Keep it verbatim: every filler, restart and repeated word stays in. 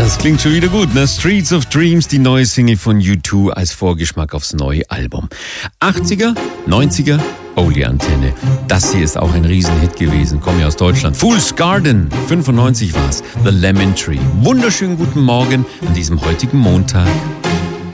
Das klingt schon wieder gut, ne? Streets of Dreams, die neue Single von U zwei als Vorgeschmack aufs neue Album. achtziger, neunziger, oh die Antenne. Das hier ist auch ein Riesenhit gewesen, komme ja aus Deutschland. Fool's Garden, fünfundneunzig war's. The Lemon Tree. Wunderschönen guten Morgen an diesem heutigen Montag.